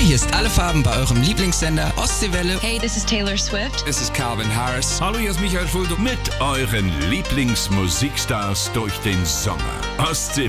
Hey, hier ist Alle Farben bei eurem Lieblingssender Ostseewelle. Hey, this is Taylor Swift. This is Calvin Harris. Hallo, hier ist Michael Fuldo. Mit euren Lieblingsmusikstars durch den Sommer. Ostseewelle.